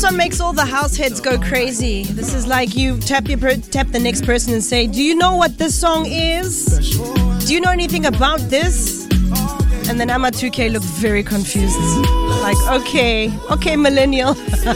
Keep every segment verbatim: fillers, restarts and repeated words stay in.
one makes all the house heads go crazy. This is like you tap your tap the next person and say, do you know what this song is? Do you know anything about this? And then Ama two K looked very confused. Like, okay, okay, millennial.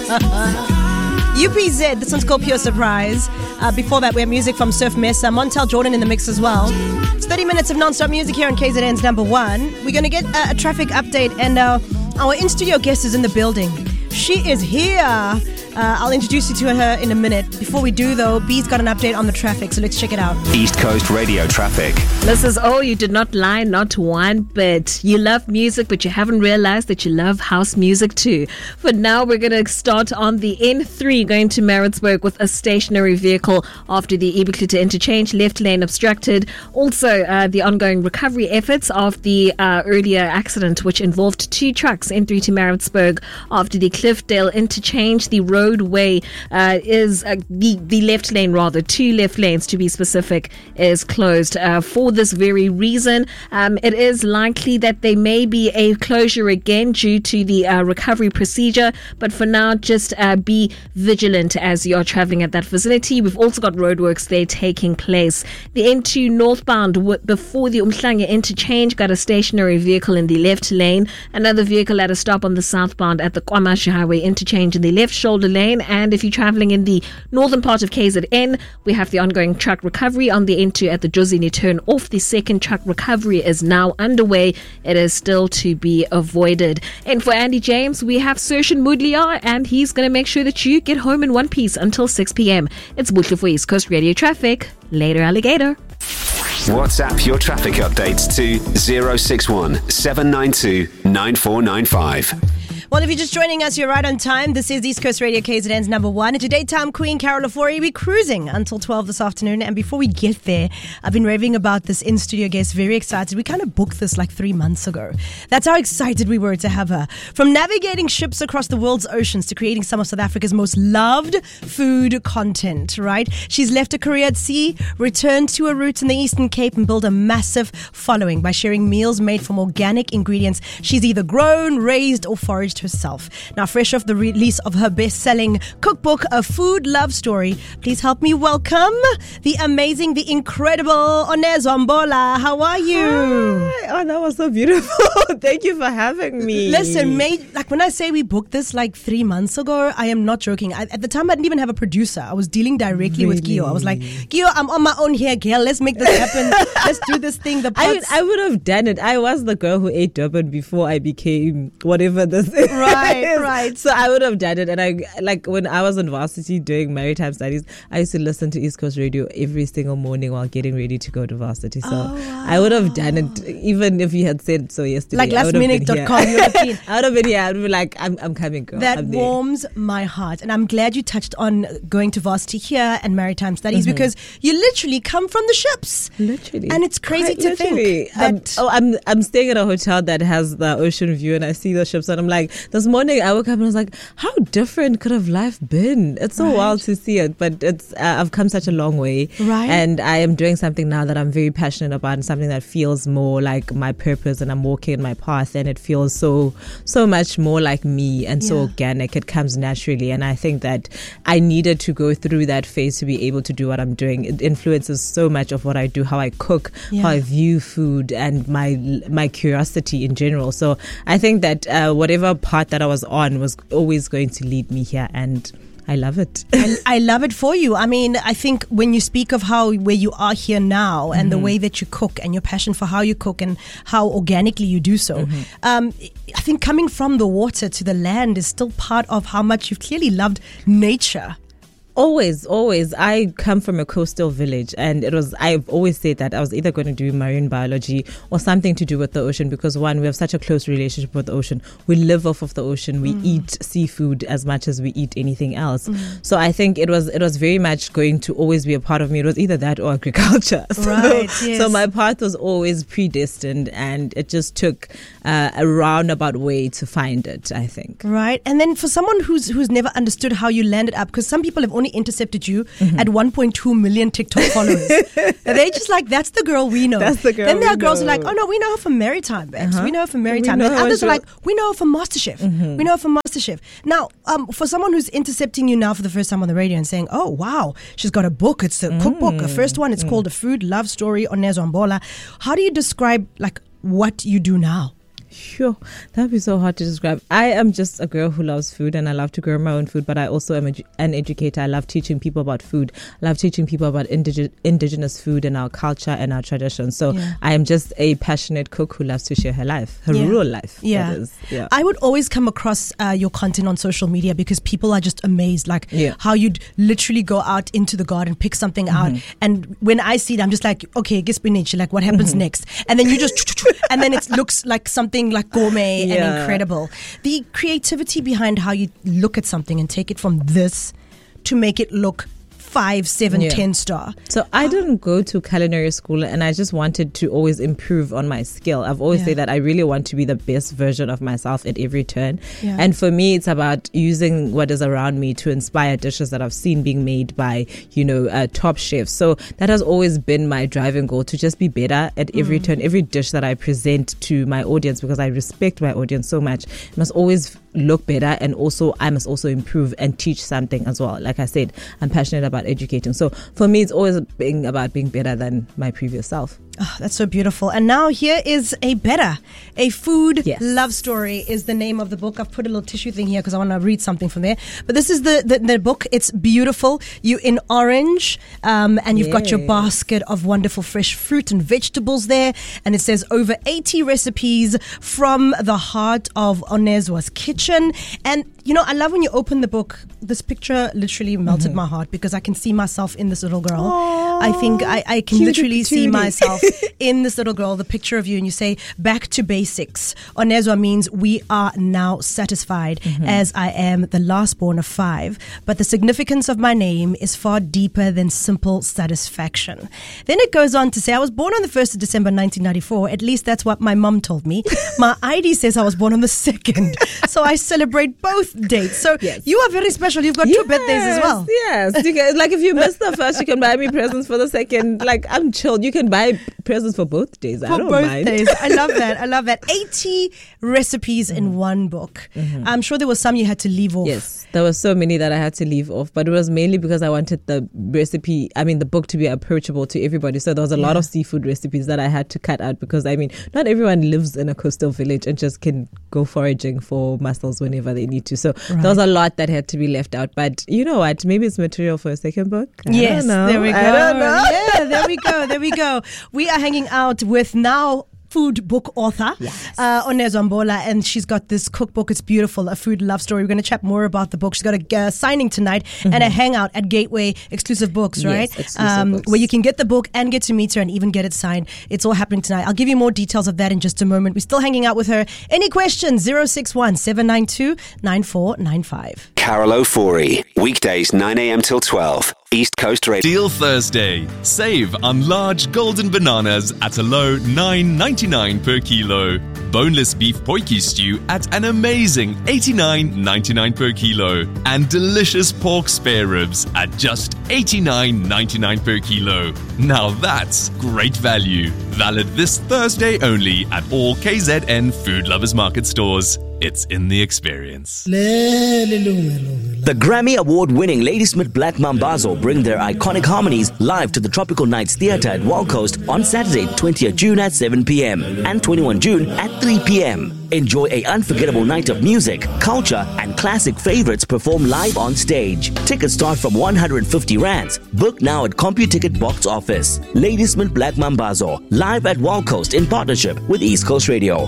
U P Z, this one's called Pure Surprise. Uh, before that, we have music from Surf Mesa, Montel Jordan in the mix as well. It's thirty minutes of non-stop music here on K Z N's number one. We're going to get a, a traffic update, and uh, our in-studio guest is in the building. She is here. Uh, I'll introduce you to her in a minute. Before we do, though, B's got an update on the traffic, so let's check it out. East Coast Radio traffic. This is, oh, you did not lie, not one bit. You love music, but you haven't realized that you love house music too. For now, we're going to start on the N three going to Maritzburg with a stationary vehicle after the Ibiklita interchange, left lane obstructed. Also, uh, the ongoing recovery efforts of the uh, earlier accident, which involved two trucks, N three to Maritzburg, after the Cliffdale interchange. The road roadway uh, is uh, the, the left lane, rather two left lanes to be specific, is closed uh, for this very reason. Um, it is likely that there may be a closure again due to the uh, recovery procedure, but for now just uh, be vigilant as you are traveling at that vicinity. We've also got roadworks there taking place. The N two northbound w- before the Umhlanga interchange got a stationary vehicle in the left lane, another vehicle at a stop on the southbound at the KwaMashu Highway interchange in the left shoulder lane. And if you're traveling in the northern part of K Z N, we have the ongoing truck recovery on the N two at the Jozini turn off. The second truck recovery is now underway. It is still to be avoided. And for Andy James, we have Sershin Mudliar, and he's going to make sure that you get home in one piece until six p.m. It's Butle for East Coast Radio Traffic. Later, alligator. WhatsApp your traffic updates to zero six one seven nine two nine four nine five. Well, if you're just joining us, you're right on time. This is East Coast Radio K Z N's number one. And today, time Queen Carol Ofori. We're cruising until twelve this afternoon. And before we get there, I've been raving about this in-studio guest. Very excited. We kind of booked this like three months ago. That's how excited we were to have her. From navigating ships across the world's oceans to creating some of South Africa's most loved food content, right? She's left a career at sea, returned to her roots in the Eastern Cape, and built a massive following by sharing meals made from organic ingredients she's either grown, raised, or foraged herself. Now, fresh off the release of her best-selling cookbook, A Food Love Story, please help me welcome the amazing, the incredible Onezwa Mbola. How are you? Hi. Oh, that was so beautiful. Thank you for having me. Listen, mate, like when I say we booked this like three months ago, I am not joking. I, at the time, I didn't even have a producer. I was dealing directly really? with Gio. I was like, Gio, I'm on my own here, girl. Let's make this happen. Let's do this thing. The pots. I, I would have done it. I was the girl who ate Durban before I became whatever this is. Right, right. So I would have done it. And I like when I was in varsity doing maritime studies, I used to listen to East Coast Radio every single morning while getting ready to go to varsity. So oh, wow. I would have done it even if you had said so yesterday. Like last minute dot com. I would have been here. I would be like, I'm, I'm coming, girl. That I'm warms my heart. And I'm glad you touched on going to varsity here and maritime studies mm-hmm. because you literally come from the ships. Literally. And it's crazy Quite to literally. think that... Um, oh, I'm, I'm staying at a hotel that has the ocean view and I see the ships and I'm like, this morning I woke up and I was like, how different could have life been? It's so right. wild to see it, but it's uh, I've come such a long way. Right. And I am doing something now that I'm very passionate about and something that feels more like my purpose and I'm walking in my path and it feels so, so much more like me and yeah. so organic. It comes naturally. And I think that I needed to go through that phase to be able to do what I'm doing. It influences so much of what I do, how I cook, yeah. how I view food and my, my curiosity in general. So I think that uh, whatever path that I was on was always going to lead me here and I love it. And I love it for you. I mean, I think when you speak of how where you are here now and mm-hmm. the way that you cook and your passion for how you cook and how organically you do so, mm-hmm. um, I think coming from the water to the land is still part of how much you've clearly loved nature. Always, always. I come from a coastal village and it was, I've always said that I was either going to do marine biology or something to do with the ocean because one, we have such a close relationship with the ocean. We live off of the ocean. We mm. eat seafood as much as we eat anything else. Mm. So I think it was, it was very much going to always be a part of me. It was either that or agriculture. So, right, yes. so my path was always predestined and it just took uh, a roundabout way to find it, I think. Right. And then for someone who's, who's never understood how you landed up, because some people have only only intercepted you mm-hmm. at one point two million TikTok followers. They just like, that's the girl we know. That's the girl Then there we are girls know. who are like, oh no, we know her from Maritime, babes. Uh-huh. We know her from Maritime. We know And her others are as like, we know her from MasterChef. Mm-hmm. We know her from MasterChef. Now, um, for someone who's intercepting you now for the first time on the radio and saying, oh wow, she's got a book. It's a mm. cookbook. The first one, it's mm. called A Food Love Story on Onezo Mbola. How do you describe like what you do now? Sure, that would be so hard to describe. I am just a girl who loves food and I love to grow my own food, but I also am edu- an educator. I love teaching people about food. I love teaching people about indige- indigenous food and our culture and our traditions. So yeah. I am just a passionate cook who loves to share her life, her yeah. rural life. Yeah. That is. yeah. I would always come across uh, your content on social media because people are just amazed, like yeah. how you'd literally go out into the garden, pick something mm-hmm. out. And when I see it, I'm just like, okay, get spinach. Like, what happens mm-hmm. next? And then you just, and then it looks like something like gourmet yeah. and incredible. The creativity behind how you look at something and take it from this to make it look five, seven, yeah. ten star. So I didn't go to culinary school and I just wanted to always improve on my skill. I've always yeah. said that I really want to be the best version of myself at every turn. Yeah. And for me, it's about using what is around me to inspire dishes that I've seen being made by, you know, uh, top chefs. So that has always been my driving goal, to just be better at every mm. turn, every dish that I present to my audience, because I respect my audience so much. It must always look better, and also I must also improve and teach something as well. Like I said, I'm passionate about educating. So for me, it's always being about being better than my previous self. Oh, that's so beautiful. And now here is a better, a food yes. love story is the name of the book. I've put a little tissue thing here because I want to read something from there. But this is the, the, the book. It's beautiful. You in orange um, and you've yes. got your basket of wonderful fresh fruit and vegetables there. And it says over eighty recipes from the heart of Onezo's kitchen. And you know, I love when you open the book. This picture literally melted mm-hmm. my heart because I can see myself in this little girl. Aww, I think I, I can cutie, literally cutie. see myself in this little girl, the picture of you, and you say, back to basics. Onezo means we are now satisfied mm-hmm. as I am the last born of five. But the significance of my name is far deeper than simple satisfaction. Then it goes on to say, I was born on the first of December nineteen ninety-four. At least that's what my mum told me. My I D says I was born on the second. So I celebrate both dates. So yes. you are very special. You've got yes, two birthdays as well. Yes. You can, like if you miss the first, you can buy me presents for the second. Like I'm chilled. You can buy presents for both days. For I don't both mind. days. I love that. I love that. eighty recipes mm. in one book. Mm-hmm. I'm sure there were some you had to leave off. Yes. There were so many that I had to leave off, but it was mainly because I wanted the recipe, I mean the book to be approachable to everybody. So there was a yeah. lot of seafood recipes that I had to cut out because I mean not everyone lives in a coastal village and just can go foraging for mussels whenever they need to. So right. there was a lot that had to be left out. But you know what? Maybe it's material for a second book. I yes, don't know. there we go. I don't know. Yeah, there we go. There we go. We are hanging out with now food book author yes. uh, Onezo Mbola, and she's got this cookbook. It's beautiful, A Food Love Story. We're going to chat more about the book. She's got a uh, signing tonight mm-hmm. and a hangout at Gateway Exclusive Books, right? Yes, exclusive um, books. Where you can get the book and get to meet her and even get it signed. It's all happening tonight. I'll give you more details of that in just a moment. We're still hanging out with her. Any questions? zero six one, seven nine two, nine four nine five. Carol Ofori, weekdays nine a.m. till twelve. East Coast Radio. Deal Thursday. Save on large golden bananas at a low nine ninety-nine per kilo. Boneless beef potjie stew at an amazing eighty-nine ninety-nine per kilo. And delicious pork spare ribs at just eighty-nine ninety-nine per kilo. Now that's great value. Valid this Thursday only at all K Z N Food Lovers Market stores. It's in the experience. The Grammy Award-winning Ladysmith Black Mambazo bring their iconic harmonies live to the Tropical Nights Theatre at Wild Coast on Saturday, twentieth of June at seven p.m. and twenty-first of June at three p.m. Enjoy an unforgettable night of music, culture, and classic favorites performed live on stage. Tickets start from one hundred fifty rands. Book now at CompuTicket box office. Ladysmith Black Mambazo, live at Wild Coast in partnership with East Coast Radio.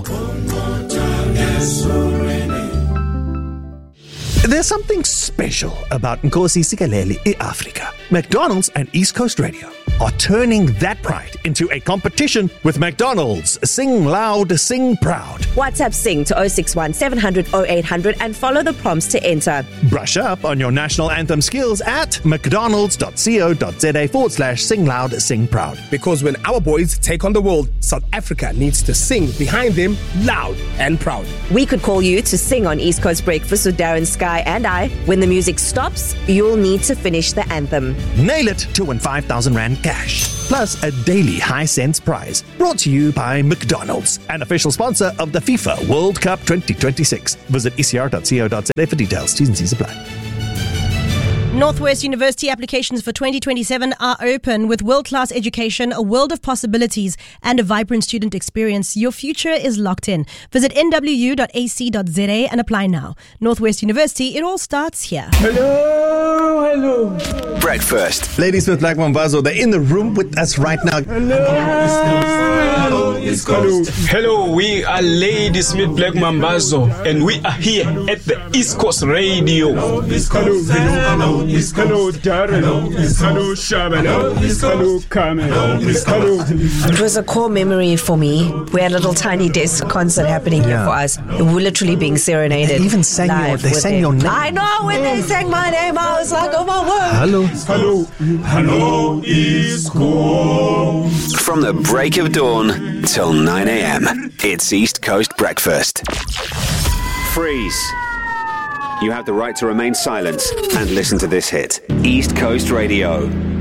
There's something special about Nkosi Sikelel' iAfrika. McDonald's and East Coast Radio. are turning that pride into a competition with McDonald's. Sing loud, sing proud. WhatsApp Sing to oh six one, seven hundred, oh eight hundred and follow the prompts to enter. Brush up on your national anthem skills at mcdonalds.co.za forward slash sing loud, sing proud. Because when our boys take on the world, South Africa needs to sing behind them loud and proud. We could call you to sing on East Coast Breakfast with Darren, Sky and I. When the music stops, you'll need to finish the anthem. Nail it to win five thousand Rand cash, plus a daily high cents prize. Brought to you by McDonald's, an official sponsor of the FIFA World Cup twenty twenty-six. Visit e c r dot co dot za for details. T's and C's apply. Northwest University applications for twenty twenty-seven are open. With world-class education, a world of possibilities, and a vibrant student experience, your future is locked in. Visit n w u dot a c dot z a and apply now. Northwest University, it all starts here. Hello, hello. Breakfast. Ladysmith Black Mambazo, they're in the room with us right now. Hello. Hello, East Coast. Hello, we are Ladysmith Black Mambazo, and we are here at the East Coast Radio. Hello, East Coast. Hello. Hello, Darren. Hello, Shaban. Hello, Carmen. Hello. It was a core memory for me. We had a little tiny desk concert happening here Yeah. for us. We were literally being serenaded. They even sang your- live they with sang them. your name. I know, when they sang my name, I was like, oh my word. Hello. Hello. Hello, East Coast. From the break of dawn till nine a.m. It's East Coast Breakfast. Freeze. You have the right to remain silent and listen to this hit. East Coast Radio.